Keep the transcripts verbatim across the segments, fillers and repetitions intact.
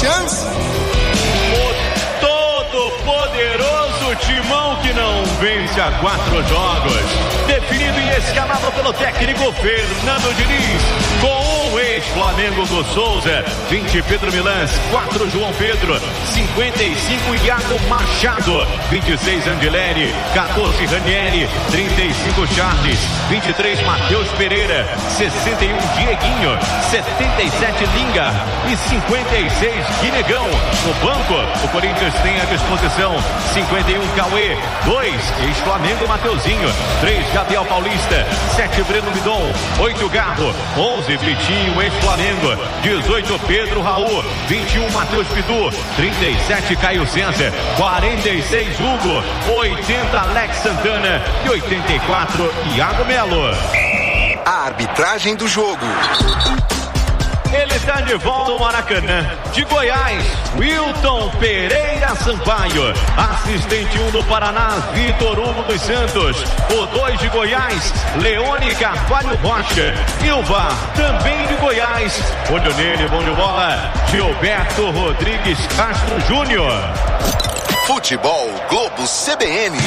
Corinthians. O todo-poderoso timão que não vence há quatro jogos. Definido e escalado pelo técnico Fernando Diniz. Com o ex-Flamengo do Souza, vinte Pedro Milans, quatro João Pedro, cinquenta e cinco Iago Machado, vinte e seis Angelini, quatorze Ranieri, trinta e cinco Charles, vinte e três Matheus Pereira, sessenta e um Dieguinho, setenta e sete Linga e cinquenta e seis Guinegão. No banco, o Corinthians tem à disposição cinquenta e um Cauê, dois ex-Flamengo Mateuzinho, três Gabriel Paulista, sete Breno Midon, oito Garro, onze Vitinho, ex-Flamengo, dezoito Pedro Raul, vinte e um Matheus Pidu, trinta e sete Caio César, quarenta e seis Hugo, oitenta Alex Santana e oitenta e quatro Iago Melo. A arbitragem do jogo. Ele está de volta ao Maracanã. De Goiás, Wilton Pereira Sampaio. Assistente um do Paraná, Vitor Hugo dos Santos. O dois de Goiás, Leone Carvalho Rocha. E o V A R, também de Goiás. Olho nele, bom de bola, Gilberto Rodrigues Castro Júnior. Futebol Globo C B N.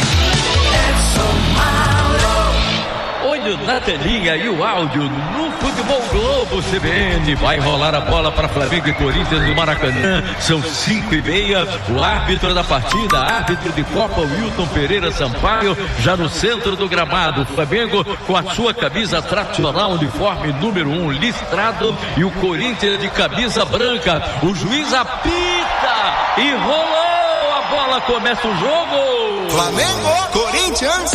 Olho na telinha e o áudio no Futebol Globo C B N. Vai rolar a bola para Flamengo e Corinthians no Maracanã. São cinco e meia. O árbitro da partida, árbitro de Copa, Wilton Pereira Sampaio, já no centro do gramado. O Flamengo com a sua camisa tradicional, uniforme número um, listrado, e o Corinthians de camisa branca. O juiz apita e rolou a bola. Começa o jogo. Flamengo, Corinthians.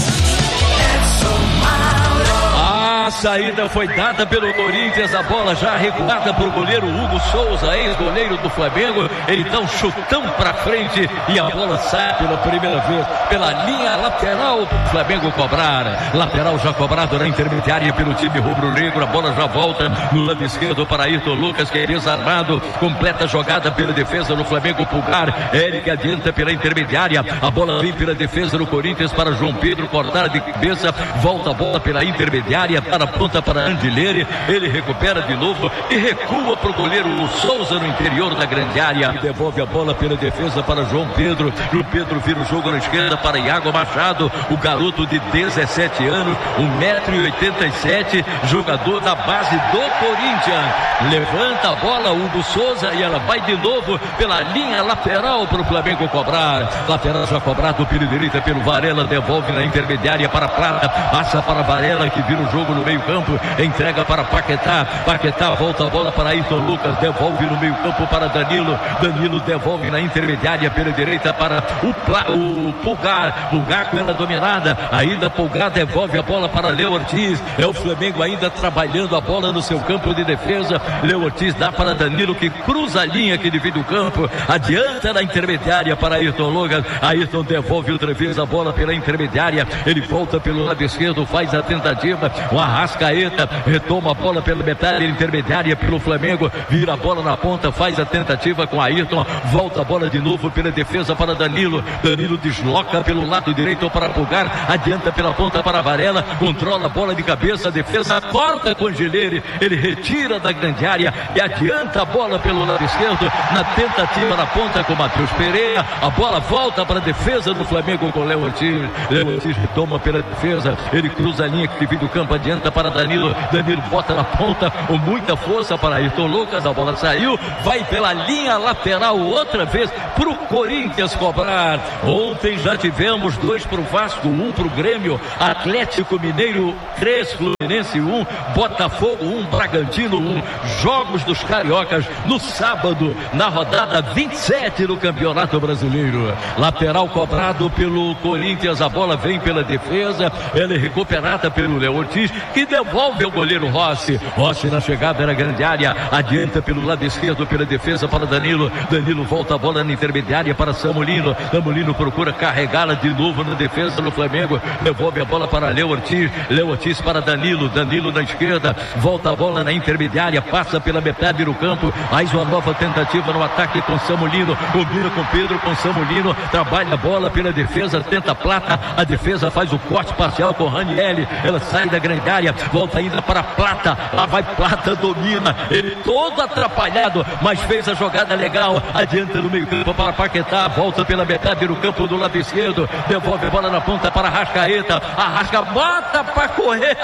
A saída foi dada pelo Corinthians, a bola já recuada para o goleiro Hugo Souza, ex-goleiro do Flamengo. Ele dá um chutão para frente e a bola sai pela primeira vez pela linha lateral para o Flamengo cobrar. Lateral já cobrado na intermediária pelo time rubro-negro. A bola já volta no lado esquerdo para Ayrton Lucas, que é desarmado. Completa jogada pela defesa do Flamengo, Pulgar. Eric adianta pela intermediária. A bola vem pela defesa do Corinthians para João Pedro, cortar de cabeça. Volta a bola pela intermediária para a ponta para Andileri. Ele recupera de novo e recua para o goleiro Souza no interior da grande área. E devolve a bola pela defesa para João Pedro. João Pedro vira o jogo na esquerda para Iago Machado, o garoto de dezessete anos, um metro e oitenta e sete, jogador da base do Corinthians. Levanta a bola Hugo Souza e ela vai de novo pela linha lateral para o Flamengo cobrar. Lateral já cobrado pela direita pelo Varela, devolve na intermediária para Prata, passa para Varela, que vira o jogo no meio campo, entrega para Paquetá. Paquetá volta a bola para Ayrton Lucas, devolve no meio campo para Danilo. Danilo devolve na intermediária pela direita para o, Pla, o Pulgar. Pulgar com ela dominada, ainda Pulgar devolve a bola para Leo Ortiz. É o Flamengo ainda trabalhando a bola no seu campo de defesa. Leo Ortiz dá para Danilo, que cruza a linha que divide o campo, adianta na intermediária para Ayrton Lucas. Ayrton devolve outra vez a bola pela intermediária, ele volta pelo lado esquerdo, faz a tentativa. O Arrascaeta retoma a bola pela metade intermediária pelo Flamengo, vira a bola na ponta, faz a tentativa com Ayrton, volta a bola de novo pela defesa para Danilo. Danilo desloca pelo lado direito para Pulgar, adianta pela ponta para Varela, controla a bola de cabeça, a defesa corta com Angeleri, ele retira da grande área e adianta a bola pelo lado esquerdo, na tentativa na ponta com Matheus Pereira. A bola volta para a defesa do Flamengo com Leo Ortiz. Leo Ortiz retoma pela defesa, ele cruza a linha que divide o campo, adianta para Danilo. Danilo bota na ponta com muita força para Ayrton Lucas, a bola saiu, vai pela linha lateral outra vez para o Corinthians cobrar. Ontem já tivemos dois para o Vasco, um para o Grêmio, Atlético Mineiro três, Fluminense um, Botafogo um, Bragantino um. Jogos dos Cariocas no sábado, na rodada vinte e sete do Campeonato Brasileiro. Lateral cobrado pelo Corinthians, a bola vem pela defesa, ela é recuperada pelo Leo Ortiz, que devolve ao goleiro Rossi. Rossi na chegada na grande área, adianta pelo lado esquerdo pela defesa para Danilo. Danilo volta a bola na intermediária para Samulino. Samulino procura carregá-la de novo na defesa do Flamengo, devolve a bola para Leo Ortiz. Leo Ortiz para Danilo. Danilo na esquerda, volta a bola na intermediária, passa pela metade do campo, mais uma nova tentativa no ataque com Samulino, combina com Pedro, com Samulino, trabalha a bola pela defesa, tenta Plata, a defesa faz o corte parcial com Ranieri, ela sai da grande área. intermediária, volta ainda para Plata, lá vai Plata, domina, ele todo atrapalhado, mas fez a jogada legal, adianta no meio campo para Paquetá, volta pela metade do campo do lado esquerdo, devolve a bola na ponta para Arrascaeta, Arrasca, bota para correr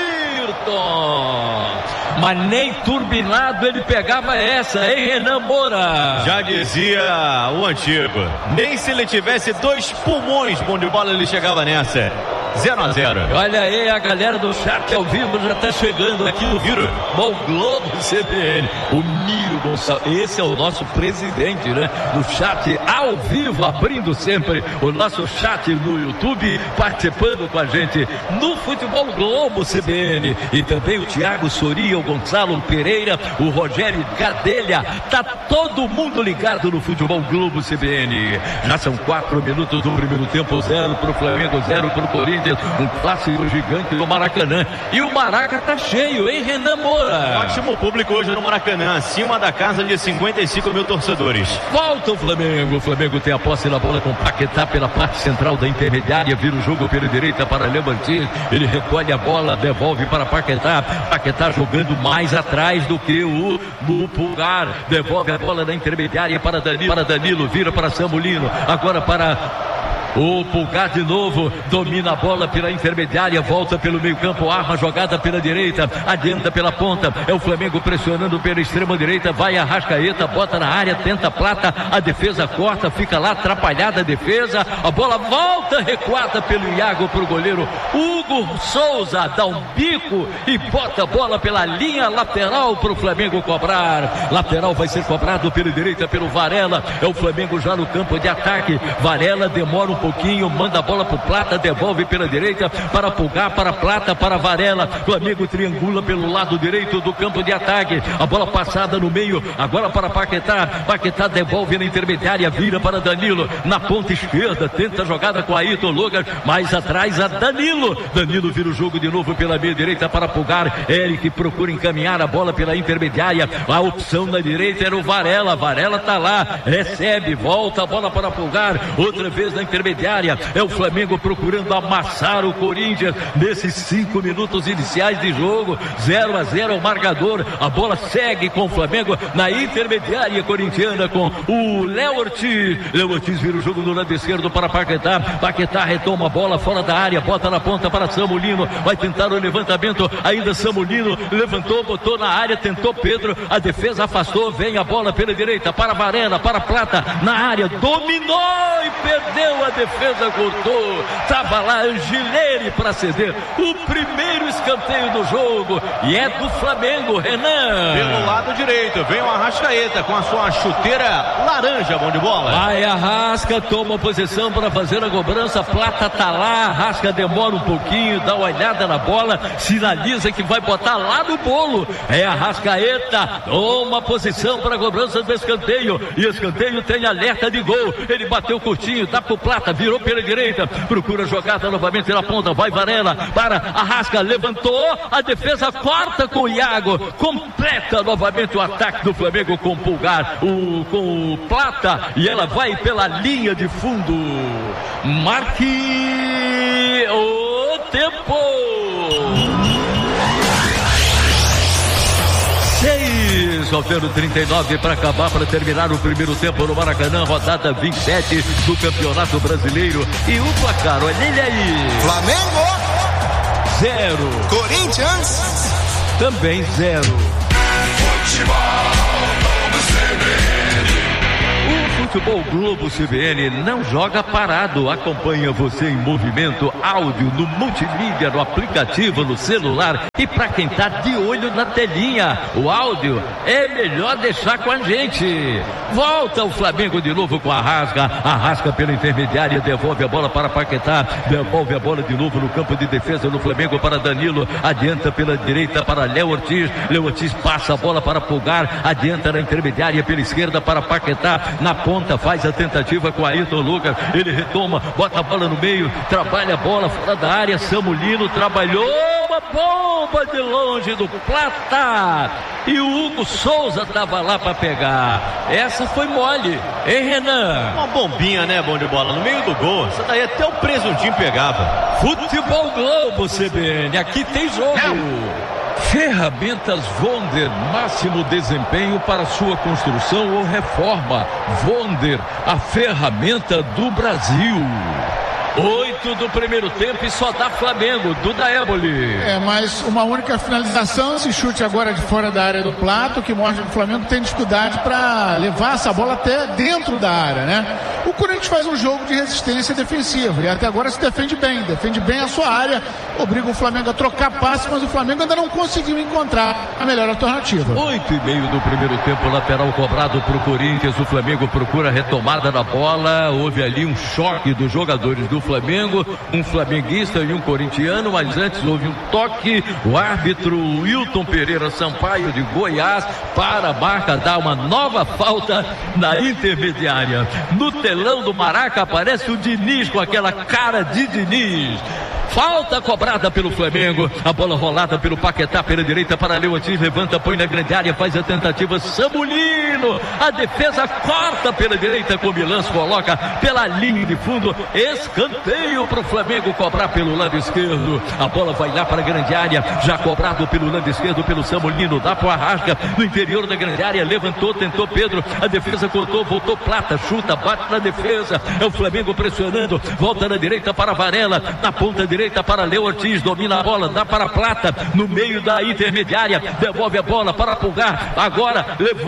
Ayrton, mas nem turbinado ele pegava essa, hein, Renan Moura? Já dizia o antigo, nem se ele tivesse dois pulmões bom de bola ele chegava nessa. zero a zero. Olha aí, a galera do chat ao vivo já está chegando aqui no Futebol Globo C B N. O Miro Gonçalves, esse é o nosso presidente, né? No chat ao vivo, abrindo sempre o nosso chat no YouTube, participando com a gente no Futebol Globo C B N. E também o Thiago Soria, o Gonçalo Pereira, o Rogério Gadelha. Tá todo mundo ligado no Futebol Globo C B N. Já são quatro minutos do primeiro tempo, zero pro Flamengo, zero pro Corinthians. Um clássico gigante do Maracanã. E o Maraca tá cheio, hein, Renan Moura? Ótimo público hoje no Maracanã, acima da casa de cinquenta e cinco mil torcedores. Volta o Flamengo. O Flamengo tem a posse na bola com Paquetá pela parte central da intermediária. Vira o jogo pela direita para Léo Martins. Ele recolhe a bola, devolve para Paquetá. Paquetá jogando mais atrás do que o, o Pulgar. Devolve a bola na intermediária para Danilo. Para Danilo, vira para Samulino. Agora para o Pulgar de novo, domina a bola pela intermediária, volta pelo meio campo, arma jogada pela direita, adianta pela ponta, é o Flamengo pressionando pela extrema direita, vai a Arrascaeta, bota na área, tenta Plata, a defesa corta, fica lá atrapalhada a defesa, a bola volta recuada pelo Iago pro goleiro Hugo Souza, dá um bico e bota a bola pela linha lateral pro Flamengo cobrar. Lateral vai ser cobrado pela direita pelo Varela, é o Flamengo já no campo de ataque. Varela demora um pouquinho, manda a bola pro Plata, devolve pela direita para Pulgar, para Plata, para Varela. Flamengo triangula pelo lado direito do campo de ataque. A bola passada no meio, agora para Paquetá. Paquetá devolve na intermediária, vira para Danilo na ponta esquerda, tenta a jogada com Ayrton Lucas, mais atrás a Danilo. Danilo vira o jogo de novo pela meia direita para Pulgar. Eric procura encaminhar a bola pela intermediária. A opção na direita era o Varela. Varela tá lá, recebe, volta a bola para Pulgar, outra vez na intermediária. É o Flamengo procurando amassar o Corinthians nesses cinco minutos iniciais de jogo. Zero a zero o marcador. A bola segue com o Flamengo na intermediária corintiana com o Léo Ortiz. Léo Ortiz vira o jogo do lado esquerdo para Paquetá. Paquetá retoma a bola fora da área, bota na ponta para Samulino. Vai tentar o levantamento. Ainda Samulino levantou, botou na área, tentou Pedro. A defesa afastou. Vem a bola pela direita para Varela, para Plata na área. Dominou e perdeu a defesa, cortou, tava lá Angileri para ceder o primeiro escanteio do jogo e é do Flamengo, Renan. Pelo lado direito, vem o Arrascaeta com a sua chuteira laranja, bom de bola. Vai Arrasca, toma a posição para fazer a cobrança, Plata tá lá, Arrasca demora um pouquinho, dá uma olhada na bola, sinaliza que vai botar lá no bolo, é Arrascaeta, toma a posição para a cobrança do escanteio, e escanteio tem alerta de gol, ele bateu curtinho, dá pro Plata, virou pela direita, procura jogada novamente na ponta, vai Varela, para Arrasca, levantou, a defesa corta com o Iago, completa novamente o ataque do Flamengo com o Pulgar, o, com o Plata, e ela vai pela linha de fundo. Marque o tempo. seis, faltando trinta e nove para acabar, para terminar o primeiro tempo no Maracanã, rodada vinte e sete do Campeonato Brasileiro. E o placar, olha ele aí. Flamengo Zero. Corinthians Também zero. O Futebol Globo C B N não joga parado, acompanha você em movimento, áudio no multimídia, no aplicativo, no celular, e para quem tá de olho na telinha, o áudio é melhor deixar com a gente. Volta o Flamengo de novo com a Arrasca, Arrasca pela intermediária, devolve a bola para Paquetá, devolve a bola de novo no campo de defesa do Flamengo para Danilo, adianta pela direita para Léo Ortiz, Léo Ortiz passa a bola para Pulgar, adianta na intermediária pela esquerda para Paquetá, na ponta faz a tentativa com Ayrton Lucas, ele retoma, bota a bola no meio, trabalha a bola fora da área, Samulino trabalhou, uma uma bomba de longe do Plata. E o Hugo Souza tava lá para pegar. Essa foi mole, hein, Renan? Uma bombinha, né, bom de bola, no meio do gol. Essa daí até o presuntinho pegava. Futebol Globo, C B N, aqui tem jogo. Ferramentas Vonder, máximo desempenho para sua construção ou reforma. Vonder, a ferramenta do Brasil. Oito do primeiro tempo e só dá Flamengo, Duda Éboli. É, mas uma única finalização, esse chute agora de fora da área do Plato, que mostra que o Flamengo tem dificuldade para levar essa bola até dentro da área, né? O Corinthians faz um jogo de resistência defensiva e até agora se defende bem, defende bem a sua área, obriga o Flamengo a trocar passe, mas o Flamengo ainda não conseguiu encontrar a melhor alternativa. Oito e meio do primeiro tempo, lateral cobrado para o Corinthians, o Flamengo procura a retomada da bola, houve ali um choque dos jogadores do Flamengo, um flamenguista e um corintiano, mas antes houve um toque, o árbitro Wilton Pereira Sampaio de Goiás para a marca dar uma nova falta na intermediária. No telão do Maraca aparece o Diniz com aquela cara de Diniz. Falta cobrada pelo Flamengo, a bola rolada pelo Paquetá pela direita para Léo Ortiz, levanta, põe na grande área, faz a tentativa, Samulino, a defesa corta pela direita com Milans, coloca pela linha de fundo, escanteio para o Flamengo cobrar pelo lado esquerdo, a bola vai lá para a grande área, já cobrado pelo lado esquerdo pelo Samulino, dá para o Arrasca, no interior da grande área, levantou, tentou Pedro, a defesa cortou, voltou Plata, chuta, bate na defesa, é o Flamengo pressionando, volta na direita para Varela, na ponta direita para Léo Ortiz, domina a bola, dá para Plata, no meio da intermediária, devolve a bola para Pulgar, agora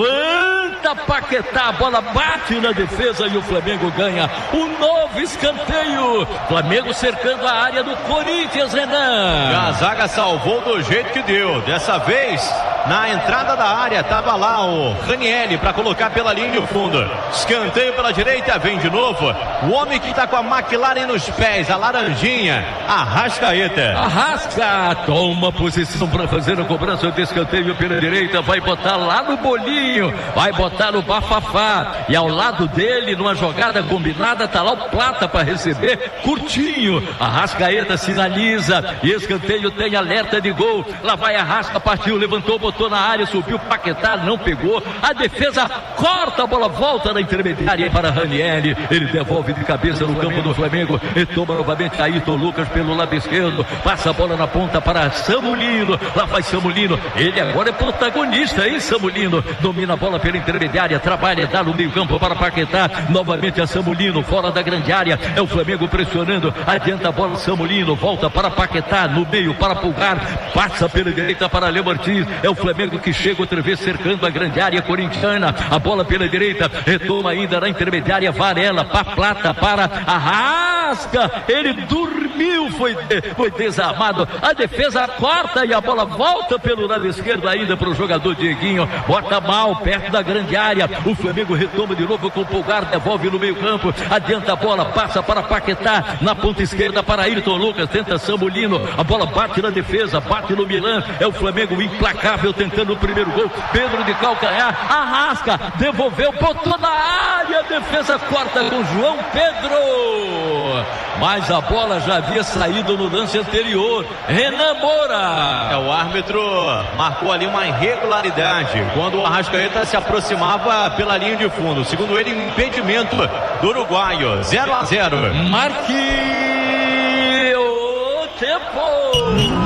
levanta Paquetá, a bola bate na defesa e o Flamengo ganha um novo escanteio, Flamengo cercando a área do Corinthians, Renan. A zaga salvou do jeito que deu, dessa vez na entrada da área, tava lá o Ranieri para colocar pela linha de fundo, escanteio pela direita, vem de novo, o homem que tá com a McLaren nos pés, a laranjinha, Arrascaeta. Arrasca, toma posição para fazer a cobrança de escanteio pela direita, vai botar lá no bolinho, vai botar no bafafá, e ao lado dele, numa jogada combinada, tá lá o Plata para receber, curtinho, Arrascaeta sinaliza, e escanteio tem alerta de gol, lá vai Arrasca, partiu, levantou, botou na área, subiu, Paquetá, não pegou, a defesa corta, a bola volta na intermediária para Ranieri, ele devolve de cabeça no campo do Flamengo, e toma novamente Ayrton Lucas pelo lado esquerdo, passa a bola na ponta para Samulino, lá vai Samulino, ele agora é protagonista, hein, Samulino, domina a bola pela intermediária, trabalha, dá no meio campo para Paquetá, novamente a Samulino, fora da grande área, é o Flamengo pressionando, adianta a bola Samulino, volta para Paquetá, no meio para Pulgar, passa pela direita para Léo Ortiz, é o Flamengo que chega outra vez cercando a grande área corintiana, a bola pela direita, retoma ainda na intermediária, Varela, para Plata, para Arrasca, ele dormiu, foi, foi desarmado, a defesa corta e a bola volta pelo lado esquerdo ainda para o jogador Dieguinho, bota mal, perto da grande área, o Flamengo retoma de novo com o Pulgar, devolve no meio campo, adianta a bola, passa para Paquetá, na ponta esquerda para Ayrton Lucas, tenta Samulino, a bola bate na defesa, bate no Milan, é o Flamengo implacável tentando o primeiro gol, Pedro de calcanhar, Arrasca, devolveu, botou na área, a defesa corta com João Pedro, mas a bola já havia saído no lance anterior, Renan Moura. É, o árbitro marcou ali uma irregularidade quando o Arrascaeta se aproximava pela linha de fundo, segundo ele, impedimento do uruguaio, zero a zero. Marque o tempo.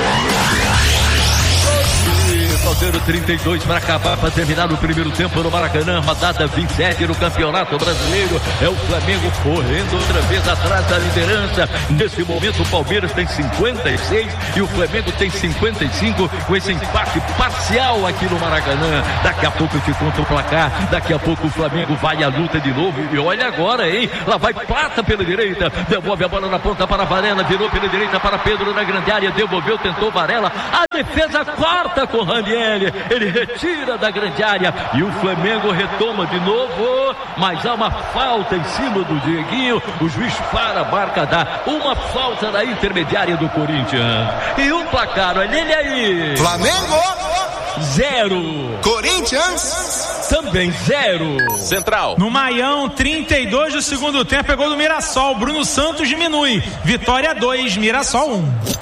Faltando trinta e dois para acabar, para terminar o primeiro tempo no Maracanã, rodada vinte e sete no Campeonato Brasileiro. É o Flamengo correndo outra vez atrás da liderança. Nesse momento o Palmeiras tem cinquenta e seis e o Flamengo tem cinquenta e cinco, com esse empate parcial aqui no Maracanã. Daqui a pouco eu te conto o placar, daqui a pouco o Flamengo vai à luta de novo. E olha agora, hein? Lá vai Plata pela direita, devolve a bola na ponta para Varela, virou pela direita para Pedro na grande área, devolveu, tentou Varela, a defesa corta com Ranieri. Ele retira da grande área e o Flamengo retoma de novo, mas há uma falta em cima do Dieguinho, o juiz para a marca, dá uma falta na intermediária do Corinthians. E o placar, olha ele aí: Flamengo zero, Corinthians também zero. Central no Maião, trinta e dois do segundo tempo, pegou do Mirassol, Bruno Santos diminui, Vitória dois, Mirassol um.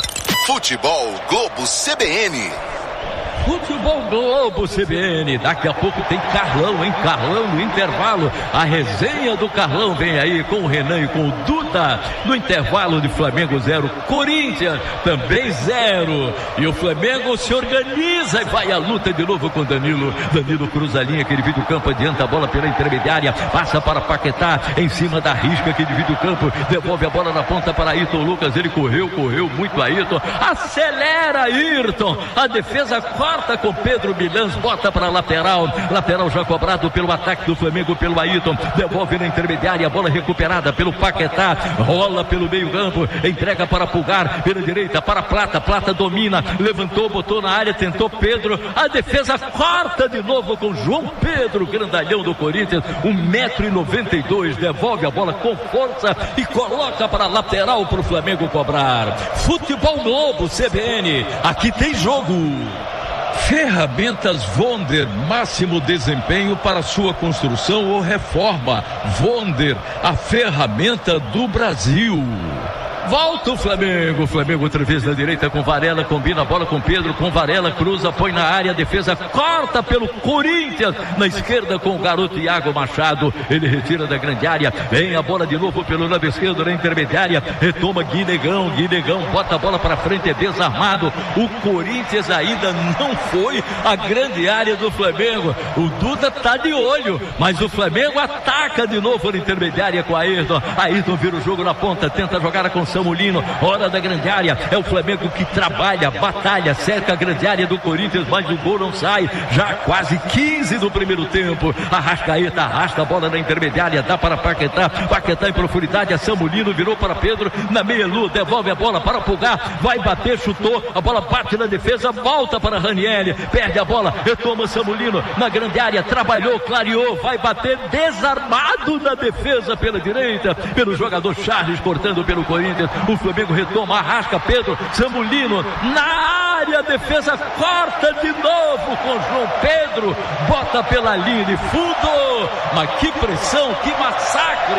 Futebol Globo C B N. Futebol Globo C B N, daqui a pouco tem Carlão, hein? Carlão no intervalo, a resenha do Carlão vem aí com o Renan e com o Duda, no intervalo de Flamengo zero, Corinthians também zero, e o Flamengo se organiza e vai à luta de novo com Danilo, Danilo cruza a linha que divide o campo, adianta a bola pela intermediária, passa para Paquetá, em cima da risca que divide o campo, devolve a bola na ponta para Ayrton Lucas, ele correu, correu muito Ayrton, acelera Ayrton, a defesa corta com Pedro Milans, bota para lateral, lateral já cobrado pelo ataque do Flamengo, pelo Ayrton, devolve na intermediária, a bola recuperada pelo Paquetá, rola pelo meio campo, entrega para Pulgar, pela direita para Plata, Plata domina, levantou, botou na área, tentou Pedro, a defesa corta de novo com João Pedro, grandalhão do Corinthians, um metro e noventa e dois, devolve a bola com força e coloca para lateral para o Flamengo cobrar. Futebol Globo C B N, aqui tem jogo. Ferramentas Vonder, máximo desempenho para sua construção ou reforma. Vonder, a ferramenta do Brasil. Volta o Flamengo, o Flamengo outra vez na direita com Varela, combina a bola com Pedro, com Varela, cruza, põe na área, a defesa corta pelo Corinthians, na esquerda com o garoto Iago Machado, ele retira da grande área, vem a bola de novo pelo lado esquerdo na intermediária, retoma Guinegão, Guinegão bota a bola para frente, é desarmado, o Corinthians ainda não foi a grande área do Flamengo, o Duda tá de olho, mas o Flamengo ataca de novo na intermediária com Ayrton, Ayrton vira o jogo na ponta, tenta jogar com Samulino, hora da grande área, é o Flamengo que trabalha, batalha, cerca a grande área do Corinthians, mas o gol não sai, já quase quinze do primeiro tempo, Arrascaeta arrasta a bola na intermediária, dá para Paquetá, Paquetá em profundidade, a Samulino virou para Pedro, na meia-lua, devolve a bola para Pulgar, vai bater, chutou, a bola bate na defesa, volta para Ranieri, perde a bola, retoma Samulino na grande área, trabalhou, clareou, vai bater desarmado na defesa pela direita, pelo jogador Charles, cortando pelo Corinthians, o Flamengo retoma, arrasca Pedro, Samulino na área, a defesa corta de novo com João Pedro, bota pela linha de fundo, mas que pressão, que massacre,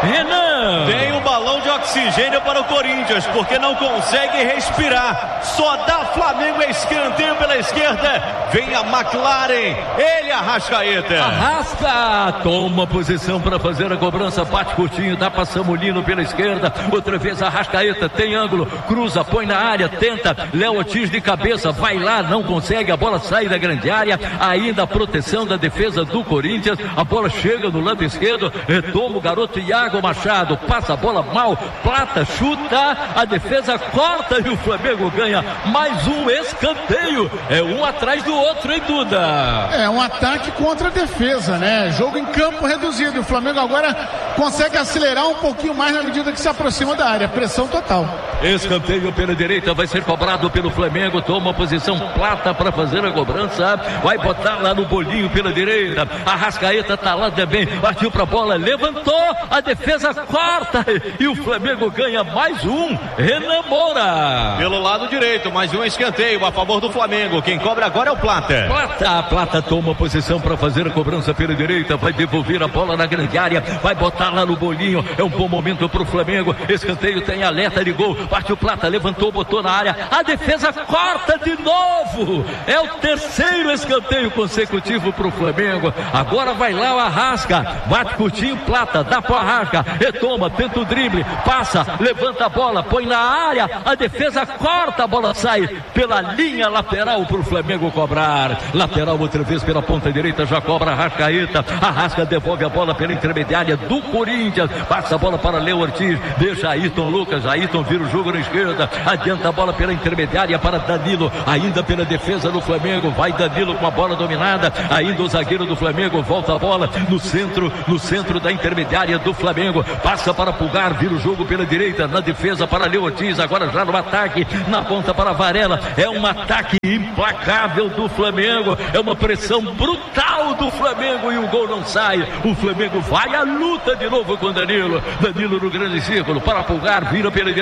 Renan! Tem um balão de oxigênio para o Corinthians, porque não consegue respirar, só dá Flamengo, escanteio pela esquerda, vem a McLaren, ele Arrascaeta. Arrasca, toma posição para fazer a cobrança, bate curtinho, dá para Samulino pela esquerda, outra vez Arrascaeta, tem ângulo, cruza, põe na área, tenta, Léo Ortiz de cabeça, vai lá, não consegue, a bola sai da grande área, ainda a proteção da defesa do Corinthians, a bola chega no lado esquerdo, retoma o garoto Iago Machado, passa a bola mal, Plata chuta, a defesa corta e o Flamengo ganha mais um escanteio, é um atrás do outro, hein, Duda? É um ataque contra a defesa, né? Jogo em campo reduzido, o Flamengo agora consegue acelerar um pouquinho mais na medida que se aproxima da área, pressão total. Escanteio pela direita, vai ser cobrado pelo Flamengo, toma posição Plata para fazer a cobrança, vai botar lá no bolinho pela direita, Arrascaeta tá lá também, partiu pra bola, levantou, a defesa corta e o Flamengo ganha mais um, Renan Moura. Pelo lado direito, mais um escanteio a favor do Flamengo, quem cobra agora é o Plata. Plata, Plata toma posição para fazer a cobrança pela direita, vai devolver a bola na grande área, vai botar lá no bolinho, é um bom momento pro Flamengo, escanteio tem alerta de gol, partiu Plata, levantou, botou na área, a defesa corta de novo, é o terceiro escanteio consecutivo pro Flamengo, agora vai lá o Arrasca, bate curtinho, Plata, dá pro Arrasca, retoma, tenta o drible, passa, levanta a bola, põe na área, a defesa corta, a bola sai pela linha lateral pro Flamengo cobrar, lateral outra vez pela ponta direita, já cobra Arrascaeta, Arrasca devolve a bola pela intermediária do Corinthians, passa a bola para Léo Ortiz, deixa Ayrton Lucas, Ayrton vira o jogo na esquerda, adianta a bola pela intermediária para Danilo, ainda pela defesa do Flamengo, vai Danilo com a bola dominada, ainda o zagueiro do Flamengo, volta a bola no centro, no centro da intermediária do Flamengo, passa para Pulgar, vira o jogo pela direita, na defesa para Léo Ortiz, agora já no ataque, na ponta para Varela, é um ataque implacável do Flamengo, é uma pressão brutal do Flamengo e o gol não sai, o Flamengo vai à luta de novo com Danilo, Danilo no grande círculo, para Pulgar, vira pela direita,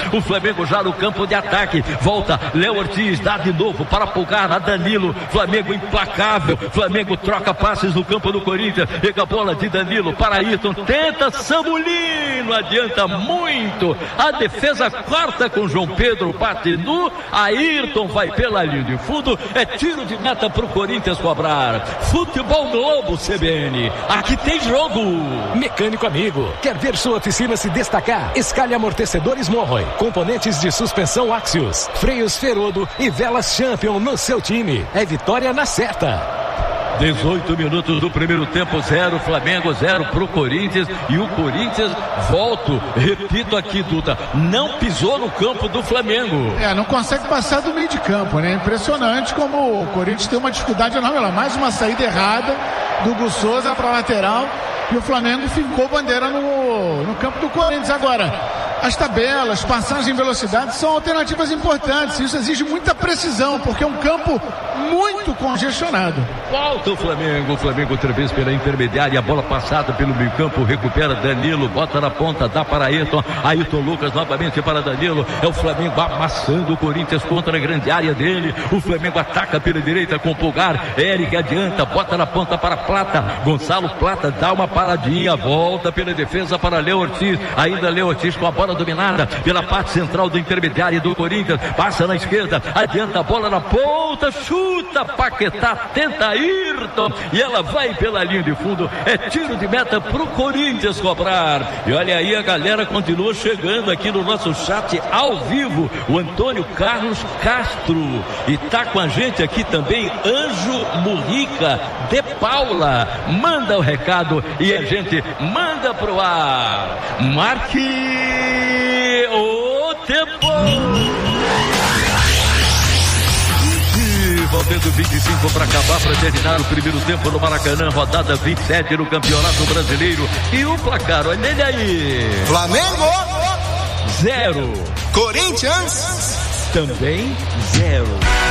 O Flamengo já no campo de ataque. Volta Léo Ortiz, dá de novo para Pulgar, a Danilo. Flamengo implacável. Flamengo troca passes no campo do Corinthians. Pega a bola de Danilo para Ayrton. Tenta Samulino. Adianta muito. A defesa corta com João Pedro. Bate no Ayrton. Vai pela linha de fundo. É tiro de meta para o Corinthians cobrar. Futebol Globo C B N. Aqui tem jogo. Mecânico amigo, quer ver sua oficina se destacar? Escalhe amortecedores Monroy, componentes de suspensão Axios, freios Ferodo e velas Champion no seu time. É vitória na certa. dezoito minutos do primeiro tempo, zero Flamengo, zero pro Corinthians. E o Corinthians, volto, repito aqui, Duda, não pisou no campo do Flamengo. É, não consegue passar do meio de campo, né? Impressionante como o Corinthians tem uma dificuldade enorme lá. Mais uma saída errada do Hugo Souza para lateral e o Flamengo ficou bandeira no, no campo do Corinthians. Agora, as tabelas, passagens em velocidade são alternativas importantes. Isso exige muita precisão, porque é um campo muito congestionado. Volta o Flamengo, o Flamengo outra vez pela intermediária, a bola passada pelo meio campo, recupera Danilo, bota na ponta, dá para Ayrton, Ayrton Lucas novamente para Danilo. É o Flamengo amassando o Corinthians contra a grande área dele. O Flamengo ataca pela direita com o Pulgar, Eric adianta, bota na ponta para Plata, Gonçalo Plata dá uma paradinha, volta pela defesa para Léo Ortiz, ainda Léo Ortiz com a bola dominada pela parte central do intermediário do Corinthians, passa na esquerda, adianta a bola na ponta, chuta Paquetá, tenta Ayrton e ela vai pela linha de fundo. É tiro de meta pro Corinthians cobrar. E olha aí, a galera continua chegando aqui no nosso chat ao vivo. O Antônio Carlos Castro, e tá com a gente aqui também Anjo Murrica de Paula. Manda o recado e a gente manda pro ar. Marque o tempo. Faltando vinte e cinco para acabar, para terminar o primeiro tempo no Maracanã, rodada vinte e sete no Campeonato Brasileiro. E o placar, olha ele aí. Flamengo Zero. Corinthians Também zero.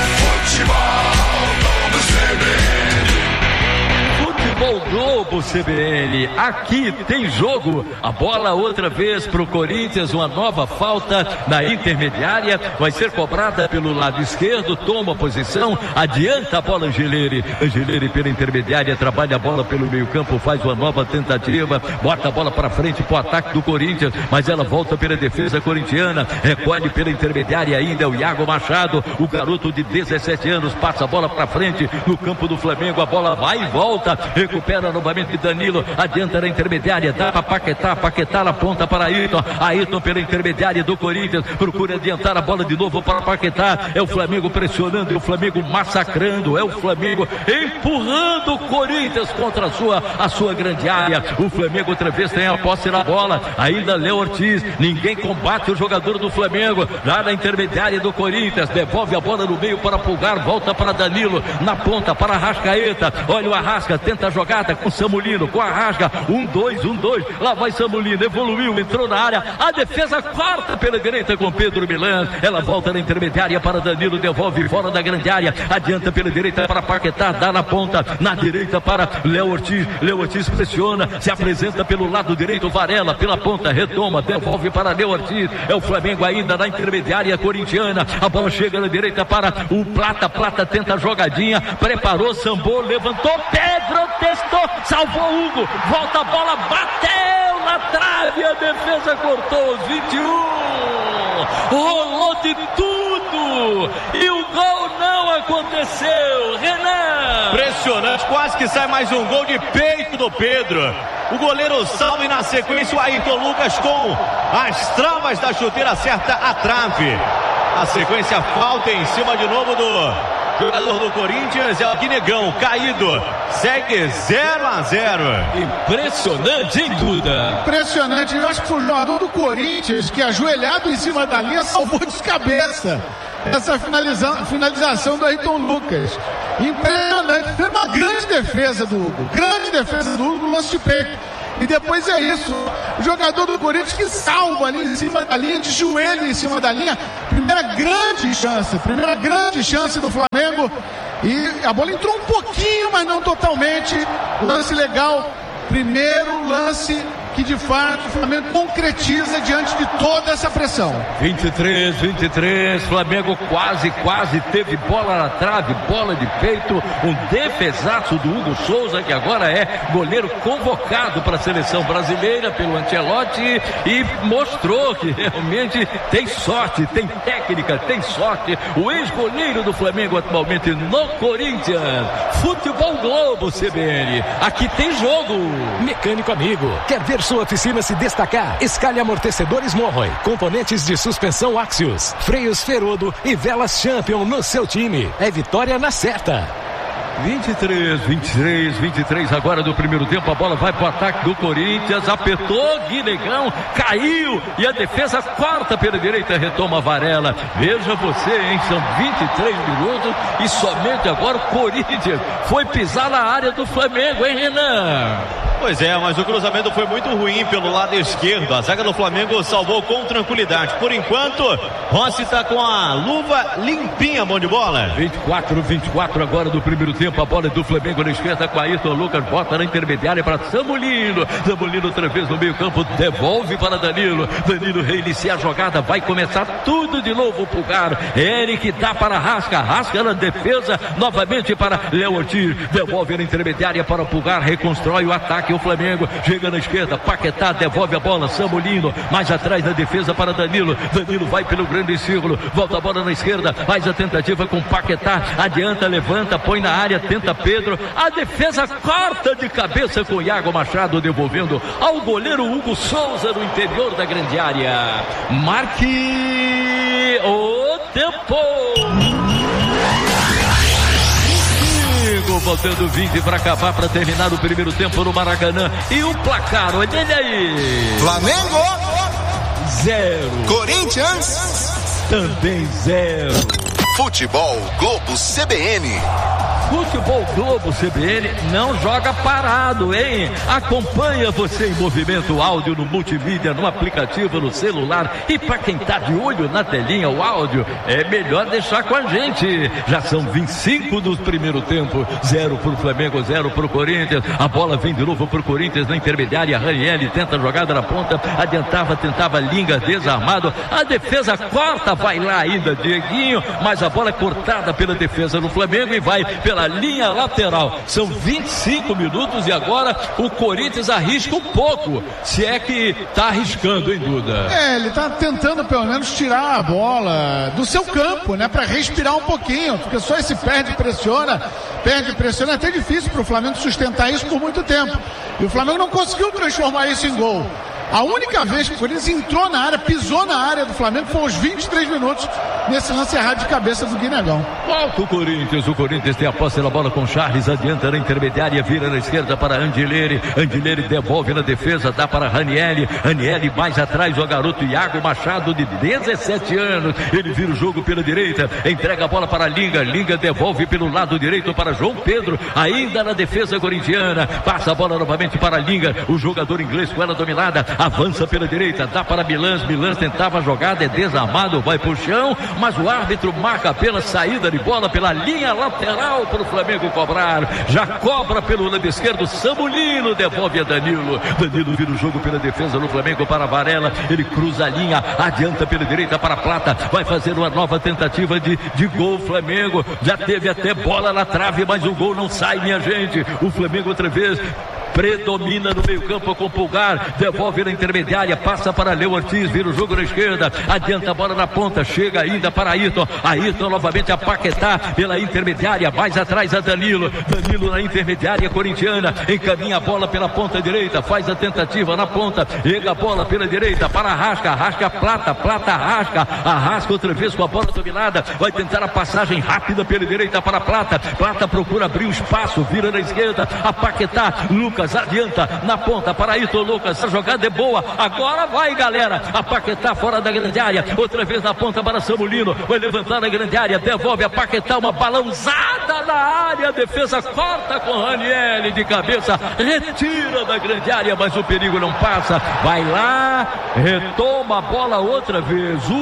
Futebol Globo C B N, aqui tem jogo. A bola outra vez pro Corinthians, uma nova falta na intermediária, vai ser cobrada pelo lado esquerdo, toma posição, adianta a bola Angeleri, Angeleri pela intermediária, trabalha a bola pelo meio campo, faz uma nova tentativa, bota a bola para frente pro ataque do Corinthians, mas ela volta pela defesa corintiana, recolhe pela intermediária ainda, é o Iago Machado, o garoto de dezessete anos, passa a bola para frente no campo do Flamengo, a bola vai e volta, recupera novamente Danilo, adianta na intermediária, dá para Paquetá, Paquetá na ponta para Ayrton, Ayrton pela intermediária do Corinthians, procura adiantar a bola de novo para Paquetá, é o Flamengo pressionando, é o Flamengo massacrando, é o Flamengo empurrando o Corinthians contra a sua, a sua grande área. O Flamengo outra vez tem a posse na bola, ainda Léo Ortiz, ninguém combate o jogador do Flamengo, lá na intermediária do Corinthians, devolve a bola no meio para Pulgar, volta para Danilo, na ponta para Arrascaeta, olha o Arrasca, tenta a jogada com Samulino, com Arrasca, um, dois, um, dois, lá vai Samulino, evoluiu, entrou na área, a defesa corta pela direita com Pedro Milan, ela volta na intermediária para Danilo, devolve fora da grande área, adianta pela direita para Paquetá, dá na ponta, na direita para Léo Ortiz, Léo Ortiz pressiona, se apresenta pelo lado direito, Varela pela ponta, retoma, devolve para Léo Ortiz, é o Flamengo ainda na intermediária corintiana, a bola chega na direita para o Plata, Plata tenta a jogadinha, preparou, sambou, levantou, Pedro testou, salvou Hugo, volta a bola, bateu na trave, a defesa cortou os vinte e um, rolou de tudo e o gol não aconteceu. Renan, impressionante, quase que sai mais um gol de peito do Pedro. O goleiro salva e na sequência o Ayrton Lucas com as travas da chuteira acerta a trave. A sequência, falta em cima de novo do jogador do Corinthians, é o Guinegão, caído, segue zero a zero. Impressionante, hein, Duda? Impressionante, eu acho que foi o jogador do Corinthians que, ajoelhado em cima da linha, salvou de cabeça essa finalização, finalização do Ayrton Lucas. Impressionante, foi uma grande defesa do Hugo, grande defesa do Hugo no lance de peito. E depois é isso, o jogador do Corinthians que salva ali em cima da linha, de joelho em cima da linha, primeira grande chance, primeira grande chance do Flamengo, e a bola entrou um pouquinho, mas não totalmente, lance legal, primeiro lance que de fato o Flamengo concretiza diante de toda essa pressão. vinte e três, vinte e três, Flamengo quase, quase teve bola na trave, bola de peito, um defesaço do Hugo Souza, que agora é goleiro convocado para a seleção brasileira pelo Ancelotti e mostrou que realmente tem sorte, tem técnica, tem sorte. O ex-goleiro do Flamengo atualmente no Corinthians. Futebol Globo C B N, aqui tem jogo. Mecânico amigo, quer ver sua oficina se destacar? Escalhe amortecedores Monroy, componentes de suspensão Axios, freios Ferodo e velas Champion no seu time. É vitória na certa. vinte e três, vinte e três, vinte e três agora do primeiro tempo, a bola vai pro ataque do Corinthians, apertou, Guinegão, caiu e a defesa corta pela direita, retoma Varela. Veja você, hein, são vinte e três minutos e somente agora o Corinthians foi pisar na área do Flamengo, hein, Renan? Pois é, mas o cruzamento foi muito ruim pelo lado esquerdo. A zaga do Flamengo salvou com tranquilidade. Por enquanto, Rossi está com a luva limpinha, mão de bola. vinte e quatro, vinte e quatro agora do primeiro tempo. A bola é do Flamengo na esquerda com Ayrton Lucas. Bota na intermediária para Samulino. Samulino outra vez no meio campo. Devolve para Danilo. Danilo reinicia a jogada. Vai começar tudo de novo. Pulgar. Eric dá para Rasca. Rasca na defesa. Novamente para Léo Ortiz. Devolve na intermediária para Pulgar. Reconstrói o ataque. O Flamengo chega na esquerda, Paquetá devolve a bola, Samulino, mais atrás da defesa para Danilo, Danilo vai pelo grande círculo, volta a bola na esquerda, faz a tentativa com Paquetá, adianta, levanta, põe na área, tenta Pedro, a defesa corta de cabeça com Iago Machado, devolvendo ao goleiro Hugo Souza no interior da grande área. Marque o tempo. Faltando vinte para acabar, para terminar o primeiro tempo no Maracanã. E o placar, olha ele aí. Flamengo zero. Corinthians também zero. Futebol Globo C B N. Futebol Globo C B N não joga parado, hein? Acompanha você em movimento áudio no multimídia, no aplicativo, no celular. E para quem tá de olho na telinha, o áudio, é melhor deixar com a gente. Já são vinte e cinco do primeiro tempo. Zero pro Flamengo, zero pro Corinthians. A bola vem de novo pro Corinthians na intermediária. Ranieri tenta a jogada na ponta. Adiantava, tentava Linga, desarmado. A defesa corta, vai lá ainda Dieguinho. Mas a bola é cortada pela defesa do Flamengo e vai pela linha lateral. São vinte e cinco minutos e agora o Corinthians arrisca um pouco, se é que tá arriscando, hein, Duda? É, ele tá tentando pelo menos tirar a bola do seu campo, né, pra respirar um pouquinho, porque só esse perde, pressiona, perde, pressiona, é até difícil pro Flamengo sustentar isso por muito tempo. E o Flamengo não conseguiu transformar isso em gol. A única vez que o Corinthians entrou na área, pisou na área do Flamengo, foi aos vinte e três minutos, nesse lance errado de cabeça do Guinegão. Volta o Corinthians, o Corinthians tem a posse da bola com Charles, adianta na intermediária, vira na esquerda para Andileri, Andileri devolve na defesa, dá para Ranieri, Ranieri mais atrás, o garoto Iago Machado de dezessete anos, ele vira o jogo pela direita, entrega a bola para Linga, Linga devolve pelo lado direito para João Pedro, ainda na defesa corintiana, passa a bola novamente para Linga, o jogador inglês com ela dominada, avança pela direita, dá para Milans, Milans tentava a jogada, é desarmado, vai pro chão, mas o árbitro marca pela saída de bola pela linha lateral para o Flamengo cobrar, já cobra pelo lado esquerdo, Samulino devolve a Danilo, Danilo vira o jogo pela defesa do Flamengo para Varela, ele cruza a linha, adianta pela direita para Plata, vai fazer uma nova tentativa de, de gol, Flamengo, já teve até bola na trave, mas o gol não sai, minha gente, o Flamengo outra vez predomina no meio campo com Pulgar, devolve na intermediária, passa para Léo Ortiz, vira o jogo na esquerda, adianta a bola na ponta, chega ainda para Ayrton, Ayrton novamente a Paquetá pela intermediária, mais atrás a Danilo, Danilo na intermediária corintiana, encaminha a bola pela ponta direita, faz a tentativa na ponta, chega a bola pela direita para Arrasca, Arrasca Plata, Plata Arrasca, Arrasca outra vez com a bola dominada, vai tentar a passagem rápida pela direita para Plata, Plata procura abrir o espaço, vira na esquerda, a Paquetá, Lucas adianta na ponta para Ayrton Lucas, a jogada é boa, agora vai galera, a Paquetá fora da grande área, outra vez na ponta para Samulino, vai levantar na grande área, devolve a Paquetá, uma balãozada na área, a defesa corta com Ranieri de cabeça, retira da grande área, mas o perigo não passa, vai lá, retoma a bola outra vez, o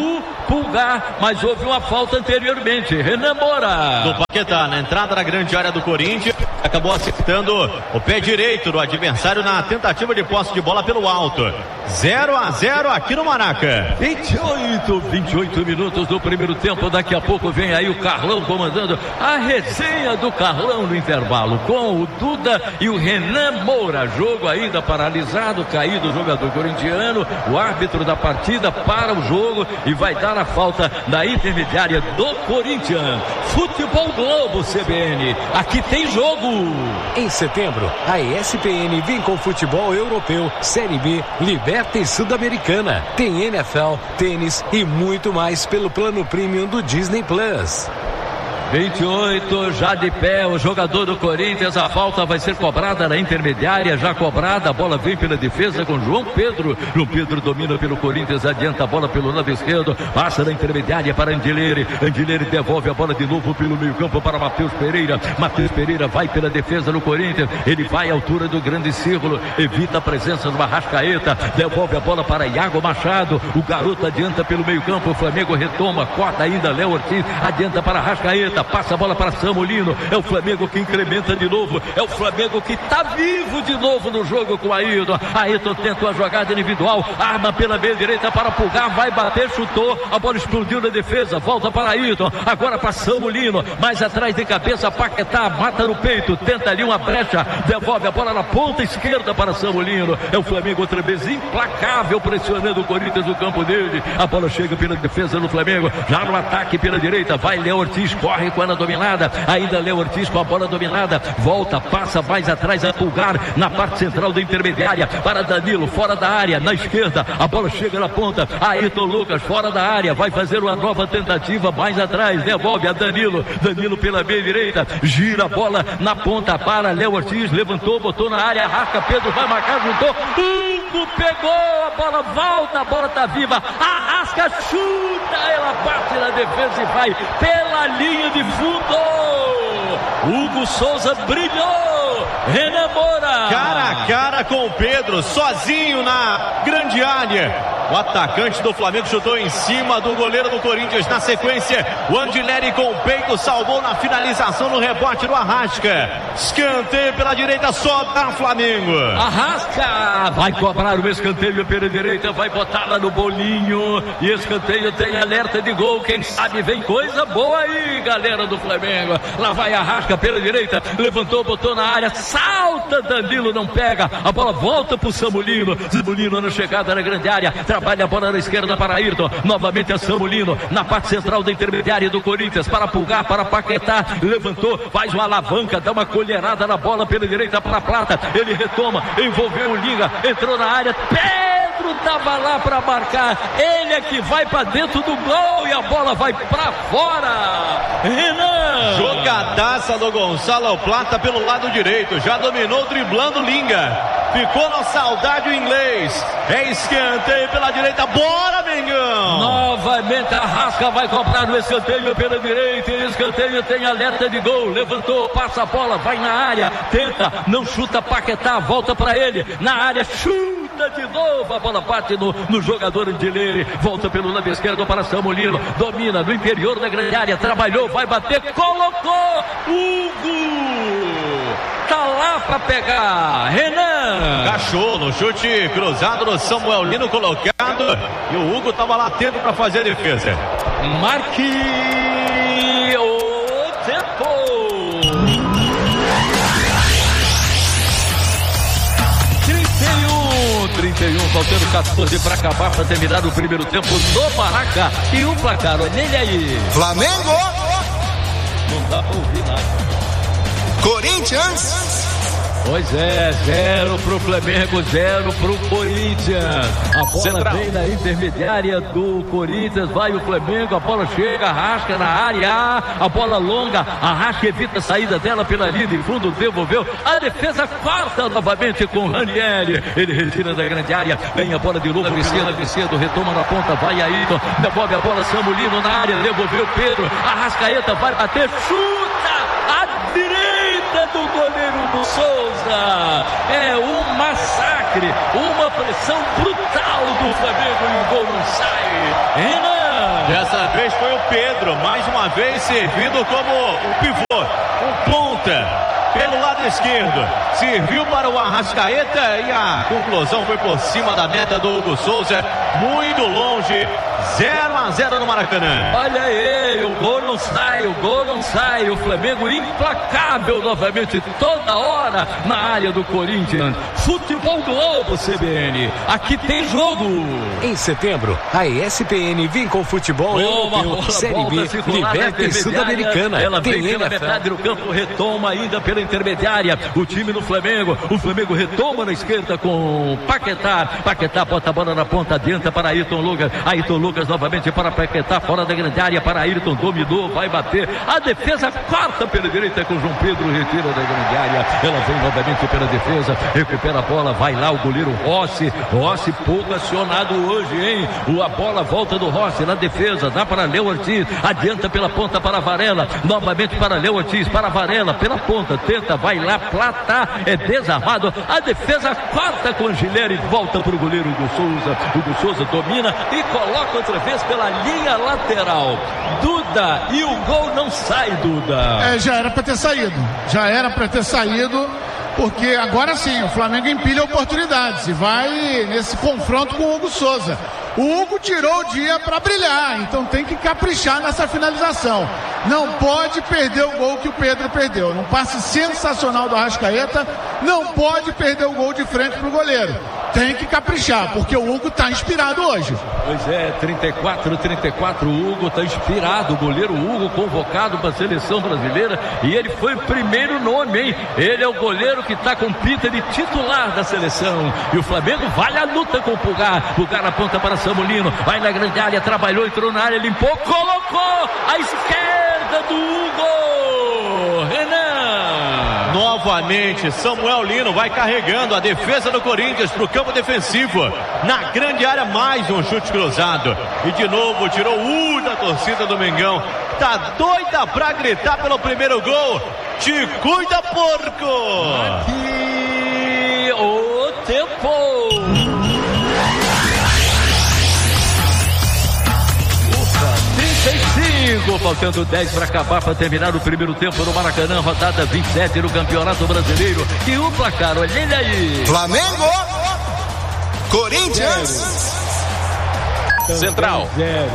Pulgar, mas houve uma falta anteriormente. Renan Moura. Do Paquetá, na entrada da grande área do Corinthians, acabou acertando o pé direito do adversário na tentativa de posse de bola pelo alto. zero a zero aqui no Maraca. vinte e oito, vinte e oito minutos do primeiro tempo. Daqui a pouco vem aí o Carlão comandando a resenha do Carlão no intervalo, com o Duda e o Renan Moura. Jogo ainda paralisado, caído o jogador corintiano. O árbitro da partida para o jogo e vai dar a falta da intermediária do Corinthians. Futebol Globo C B N, aqui tem jogo. Em setembro, a E S P N vem com futebol europeu, Série B, Liberta e Sul-Americana. Tem N F L, tênis e muito mais pelo plano premium do Disney Plus. vinte e oito, já de pé o jogador do Corinthians. A falta vai ser cobrada na intermediária, já cobrada. A bola vem pela defesa com João Pedro. João Pedro domina pelo Corinthians, adianta a bola pelo lado esquerdo, passa na intermediária para Andileri. Andileri devolve a bola de novo pelo meio campo para Matheus Pereira. Matheus Pereira vai pela defesa no Corinthians, ele vai à altura do grande círculo, evita a presença do Arrascaeta, devolve a bola para Iago Machado. O garoto adianta pelo meio campo, o Flamengo retoma, corta ainda Léo Ortiz, adianta para Arrascaeta, passa a bola para Samulino. É o Flamengo que incrementa de novo, é o Flamengo que está vivo de novo no jogo com Ayrton. Ayrton tenta uma jogada individual, arma pela meia direita para Pulgar, vai bater, chutou, a bola explodiu na defesa, volta para Ayrton, agora para Samulino, mais atrás de cabeça, Paquetá, mata no peito, tenta ali uma brecha, devolve a bola na ponta esquerda para Samulino. É o Flamengo outra vez implacável, pressionando o Corinthians no campo dele. A bola chega pela defesa do Flamengo, já no ataque pela direita, vai Léo Ortiz, corre com ela dominada, ainda Léo Ortiz com a bola dominada, volta, passa mais atrás a Pulgar, na parte central da intermediária, para Danilo, fora da área, na esquerda, a bola chega na ponta, Ayrton Lucas, fora da área, vai fazer uma nova tentativa, mais atrás, devolve a Danilo, Danilo pela meia direita, gira a bola na ponta para Léo Ortiz, levantou, botou na área, arrasca, Pedro vai marcar, juntou, Hugo pegou, a bola volta, a bola tá viva, arrasca, chuta, ela bate na defesa e vai pela linha de fundo. Hugo Souza brilhou. Renan Moura, cara a cara com o Pedro, sozinho na grande área. O atacante do Flamengo chutou em cima do goleiro do Corinthians. Na sequência, o Andileri com o peito salvou na finalização no rebote do Arrasca. Escanteio pela direita, só dá Flamengo. Arrasca vai cobrar o escanteio pela direita, vai botar lá no bolinho. E escanteio tem alerta de gol. Quem sabe vem coisa boa aí, galera do Flamengo. Lá vai Arrasca pela direita, levantou, botou na área, salta, Danilo não pega. A bola volta pro Samulino. Samulino na chegada na grande área, trabalha a bola na esquerda para Ayrton, novamente é Samulino, na parte central da intermediária do Corinthians, para Pulgar, para Paquetá, levantou, faz uma alavanca, dá uma colherada na bola pela direita para Plata, ele retoma, envolveu o Liga, entrou na área, Pedro tava lá para marcar, ele é que vai para dentro do gol e a bola vai para fora. Renan, jogadaça do Gonçalo Plata pelo lado direito, já dominou driblando Linga, ficou na saudade o inglês, é escanteio pela direita, bora Mengão! Novamente a Arrasca vai comprar no escanteio pela direita, e escanteio tem alerta de gol, levantou, passa a bola, vai na área, tenta, não chuta, Paquetá, volta para ele, na área, chuta de novo, a bola bate no, no jogador Andileri, volta pelo lado esquerdo para Samulino, domina no interior da grande área, trabalhou, vai bater, colocou, Hugo! Tá lá pra pegar, Renan. Cachou no chute cruzado no Samuel Lino colocado. E o Hugo tava lá atento pra fazer a defesa. Marque o tempo. trinta e um, trinta e um, faltando quatorze pra acabar, pra terminar o primeiro tempo do Maraca. E um placar, olha ele aí. Flamengo. Não dá pra ouvir nada. Corinthians. Pois é, zero pro Flamengo, zero pro Corinthians. A bola Central. Vem na intermediária do Corinthians, vai o Flamengo, a bola chega, Arrasca na área, a bola longa, Arrasca evita a saída dela pela linha de fundo, devolveu, a defesa corta novamente com Ranieri, ele retira da grande área, vem a bola de novo, Vicendo, Vicendo, retoma na ponta, vai Ayrton, devolve a bola, Samulino na área, devolveu Pedro, Arrascaeta vai bater, chuta, a direita do goleiro do Souza, é um massacre massacre, uma pressão brutal do Flamengo e o gol não sai. Renan! Dessa vez foi o Pedro, mais uma vez servindo como o pivô, o ponta. Pelo lado esquerdo, serviu para o Arrascaeta e a conclusão foi por cima da meta do Hugo Souza, muito longe, zero a zero no Maracanã. Olha aí, o gol não sai, o gol não sai, o Flamengo implacável novamente, toda hora na área do Corinthians. Futebol Globo C B N, aqui tem jogo. Em setembro, a E S P N vem com futebol europeu, Série B, Liberta e Sul-Americana. Ela vem pela metade do campo, retoma ainda pela intermediária, o time no Flamengo, o Flamengo retoma na esquerda com Paquetá, Paquetá bota a bola na ponta, adianta para Ayrton Lucas, Ayrton Lucas novamente para Paquetá, fora da grande área, para Ayrton, dominou, vai bater, a defesa corta pela direita com João Pedro, retira da grande área, ela vem novamente pela defesa, recupera a bola, vai lá o goleiro Rossi, Rossi pouco acionado hoje, hein, a bola volta do Rossi na defesa, dá para Léo Ortiz, adianta pela ponta para Varela, novamente para Léo Ortiz, para Varela, pela ponta, tenta, vai lá, Plata, é desarmado, a defesa corta com Gileri, volta para o goleiro Hugo Souza, Hugo Souza domina e coloca outra vez pela linha lateral, Duda, e o gol não sai, Duda. É, já era para ter saído, já era para ter saído, porque agora sim, o Flamengo empilha oportunidades e vai nesse confronto com o Hugo Souza. O Hugo tirou o dia para brilhar, então tem que caprichar nessa finalização. Não pode perder o gol que o Pedro perdeu. Num passe sensacional do Arrascaeta, não pode perder o gol de frente pro goleiro. Tem que caprichar, porque o Hugo tá inspirado hoje. Pois é, trinta e quatro, trinta e quatro, o Hugo tá inspirado, o goleiro Hugo convocado para a seleção brasileira e ele foi o primeiro nome, hein? Ele é o goleiro que tá com pinta de titular da seleção e o Flamengo vai à luta com o Pulgar, Pulgar na ponta para Samulino, vai na grande área, trabalhou, entrou na área, limpou, colocou a esquerda do Hugo, Renan. Novamente, Samuel Lino vai carregando a defesa do Corinthians para o campo defensivo. Na grande área, mais um chute cruzado. E de novo, tirou o U da torcida do Mengão. Tá doida pra gritar pelo primeiro gol. Te cuida, porco! Aqui o tempo. trinta e cinco, faltando dez para acabar, para terminar o primeiro tempo no Maracanã, rodada vinte e sete no Campeonato Brasileiro. E o placar, olha ele aí. Flamengo, Corinthians, Central. Zero.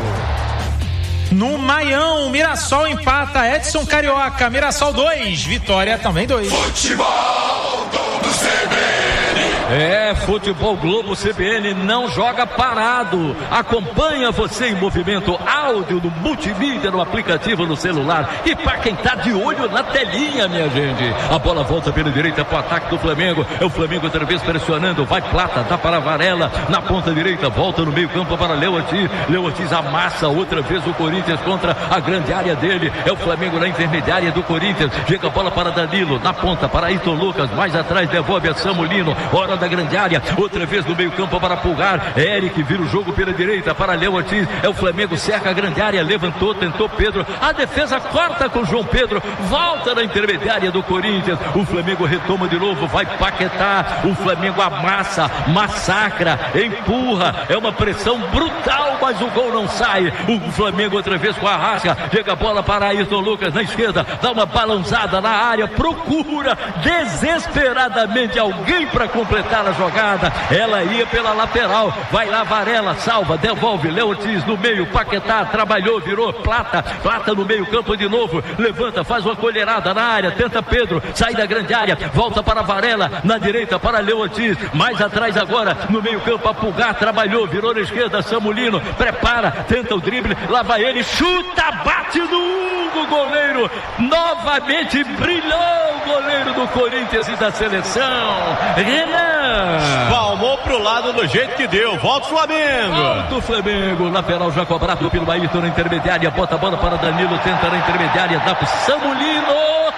No Maião, Mirassol empata, Edson Carioca, Mirassol dois, Vitória também dois. Futebol Globo C B N. É, Futebol Globo C B N não joga parado, acompanha você em movimento, áudio no multimídia, no aplicativo, no celular, e para quem tá de olho na telinha, minha gente, a bola volta pela direita pro ataque do Flamengo, é o Flamengo outra vez pressionando, vai Plata, dá para Varela, na ponta direita, volta no meio campo para Léo Ortiz, Léo Ortiz amassa outra vez o Corinthians contra a grande área dele, é o Flamengo na intermediária do Corinthians, chega a bola para Danilo, na ponta para Ayrton Lucas, mais atrás devolve a Samulino, hora da grande área, outra vez no meio campo para Pulgar, Eric vira o jogo pela direita para Léo Ortiz, é o Flamengo, cerca a grande área, levantou, tentou Pedro, a defesa corta com João Pedro, volta na intermediária do Corinthians, o Flamengo retoma de novo, vai Paquetá, o Flamengo amassa, massacra, empurra, é uma pressão brutal, mas o gol não sai, o Flamengo outra vez com a Arrasca, chega a bola para Ayrton Lucas na esquerda, dá uma balançada na área, procura desesperadamente alguém para completar a jogada, ela ia pela lateral, vai lá Varela, salva, devolve, Léo Ortiz no meio, Paquetá, trabalhou, virou Plata, Plata no meio campo de novo, levanta, faz uma colherada na área, tenta Pedro, sai da grande área, volta para Varela, na direita para Léo Ortiz, mais atrás agora, no meio campo a Pulgar, trabalhou, virou na esquerda, Samulino, prepara, tenta o drible, lá vai ele, chuta, bate no Hugo, goleiro, novamente brilhou o goleiro do Corinthians e da seleção, Renan. Palmou pro lado do jeito que deu, volta o Flamengo. Volta o Flamengo, lateral já cobrado pelo Ayrton na intermediária, bota a bola para Danilo, tenta na intermediária, dá pro Samulino.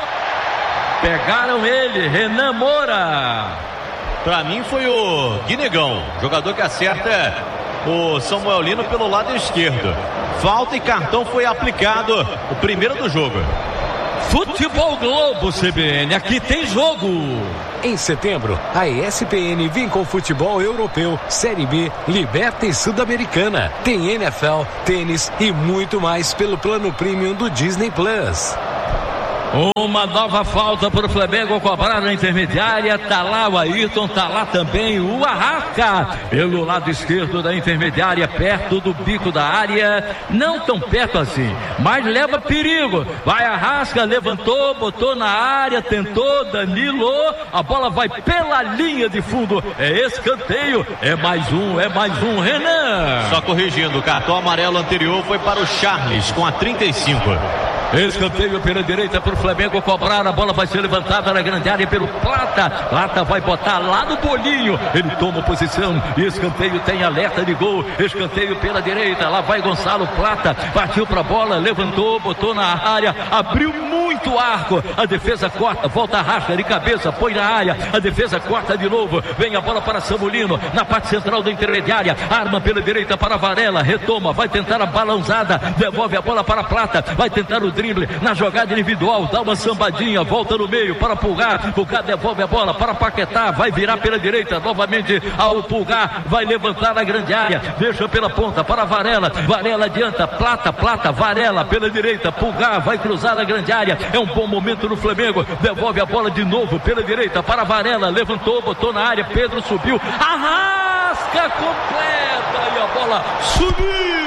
Pegaram ele, Renan Moura. Pra mim foi o Guinegão, jogador que acerta o Samuel Lino pelo lado esquerdo. Falta e cartão foi aplicado, o primeiro do jogo. Futebol Globo C B N, aqui tem jogo. Em setembro, a E S P N vem com futebol europeu, Série B, Liberta e Sul-Americana. Tem N F L, tênis e muito mais pelo plano premium do Disney Plus. Uma nova falta para o Flamengo cobrar na intermediária. Tá lá o Ayrton, tá lá também o Arrasca pelo lado esquerdo da intermediária, perto do bico da área, não tão perto assim, mas leva perigo. Vai Arrasca, levantou, botou na área, tentou Danilo, a bola vai pela linha de fundo, é escanteio, é mais um, é mais um. Renan, só corrigindo, o cartão amarelo anterior foi para o Charles com a trinta e cinco. Escanteio pela direita para o Flamengo cobrar. A bola vai ser levantada na grande área pelo Plata. Plata vai botar lá no bolinho. Ele toma posição e escanteio tem alerta de gol. Escanteio pela direita. Lá vai Gonçalo Plata. Partiu para a bola, levantou, botou na área, abriu muito arco. A defesa corta, volta a rasca de cabeça, põe na área. A defesa corta de novo. Vem a bola para Samulino na parte central da intermediária. Arma pela direita para Varela. Retoma, vai tentar a balançada. Devolve a bola para Plata. Vai tentar o drible na jogada individual, dá uma sambadinha, volta no meio para Pulgar, Pulgar devolve a bola para Paquetá, vai virar pela direita, novamente ao Pulgar, vai levantar a grande área, deixa pela ponta para Varela, Varela adianta, Plata, Plata, Varela pela direita, Pulgar vai cruzar a grande área, é um bom momento no Flamengo, devolve a bola de novo pela direita para Varela, levantou, botou na área, Pedro subiu, Arrasca completa e a bola subiu.